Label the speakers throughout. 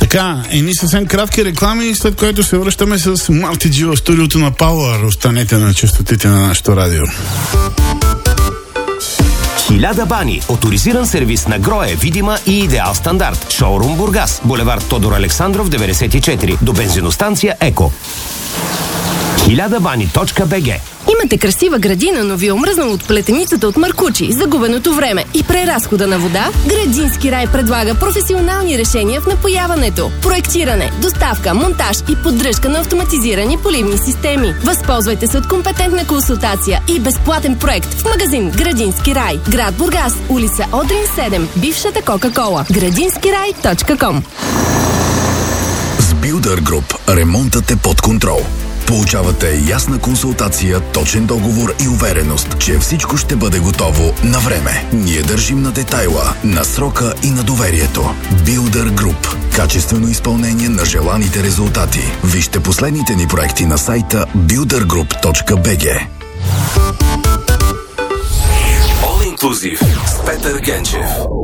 Speaker 1: Така, едни съвсем кратки реклами, след което се връщаме с Марти Джи в студиото на Power. Останете на честотите на нашето радио.
Speaker 2: 1000 бани. Оторизиран сервис на Грое, Видима и Идеал Стандарт. Шоурум Бургас. Булевард Тодор Александров, 94. До бензиностанция Еко. 1000bani.bg.
Speaker 3: Имате красива градина, но ви е омръзнало от плетеницата от Маркучи, загубеното време и преразхода на вода? Градински рай предлага професионални решения в напояването. Проектиране, доставка, монтаж и поддръжка на автоматизирани поливни системи. Възползвайте се от компетентна консултация и безплатен проект в магазин Градински рай. Град Бургас, улица Одрин 7, бившата Кока-кола. gradinskiraj.com.
Speaker 4: С Builder Group ремонтът е под контрол. Получавате ясна консултация, точен договор и увереност, че всичко ще бъде готово на време. Ние държим на детайла, на срока и на доверието. Builder Group. Качествено изпълнение на желаните резултати. Вижте последните ни проекти на сайта buildergroup.bg.
Speaker 5: All Inclusive с Петър Генчев.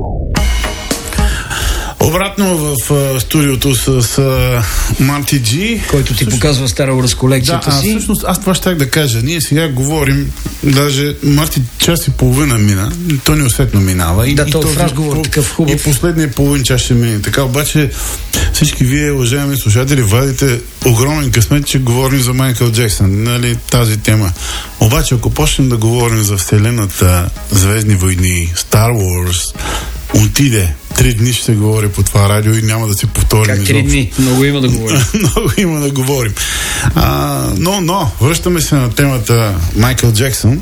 Speaker 1: Обратно в студиото с Марти Джи,
Speaker 6: който ти показва Стара Оръс колекцията си.
Speaker 1: Всъщност аз това щях да кажа. Ние сега говорим, даже Марти час и половина мина, то неусетно минава.
Speaker 6: Да, то в разговор такъв хубав.
Speaker 1: И последния половин час ще мине. Така, обаче всички вие, уважаеми слушатели, вадите огромен късмет, че говорим за Майкъл Джексън, нали, тази тема. Обаче, ако почнем да говорим за вселената, Звездни войни, Star Wars, отиде. 3 дни ще се говори по това радио и няма да се повторим.
Speaker 6: Как 3 дни? Много има да говорим.
Speaker 1: Много има да говорим. Но, връщаме се на темата Майкъл Джексън.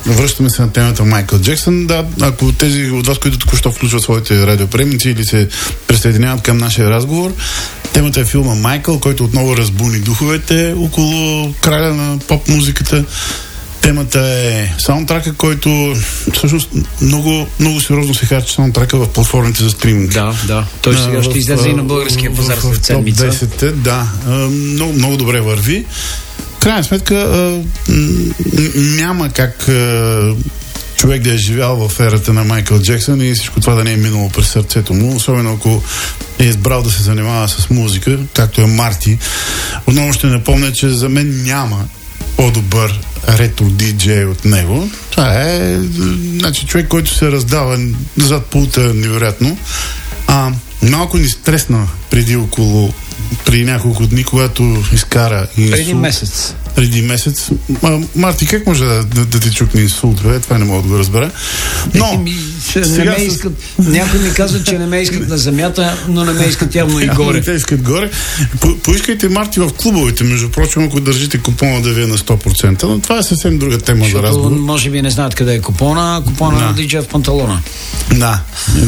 Speaker 1: Да, ако тези от вас, които току-що включват своите радиоприемници или се присъединяват към нашия разговор, темата е филма Майкъл, който отново разбуни духовете около краля на поп-музиката. Темата е саундтрака, който всъщност много, много сериозно се харчи саундтрака в платформите за стриминг.
Speaker 6: Да. Той сега ще излезе и на българския пазар след седмица.
Speaker 1: В топ 10, да. Много, много добре върви. В крайна сметка няма как човек да е живял в ерата на Майкъл Джексън и всичко това да не е минало през сърцето му, особено ако е избрал да се занимава с музика, както е Марти. Отново ще напомня, че за мен няма по-добър ретро диджей от него. Това е човек, който се раздава зад пулта невероятно. Малко ни стресна преди няколко дни, когато изкара инсулт. Преди месец. Марти, как може да ти чукне инсулт? Това не мога да го разбера. Но
Speaker 6: някой ми казва, че не ме искат на земята, но не ме искат явно и горе.
Speaker 1: Не те искат горе. Поискайте Марти в клубовете, между прочим, ако държите купона да ви е на 100%, но това е съвсем друга тема за разговор.
Speaker 6: Може би не знаят къде е купона на диджея в панталона.
Speaker 1: Да.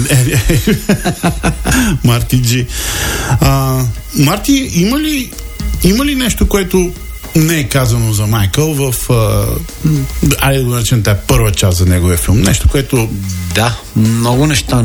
Speaker 1: Марти Джи. Марти, има ли нещо, което не е казано за Майкъл в айде да го наречем тая първа част за неговия филм? Нещо, което...
Speaker 6: Да, много неща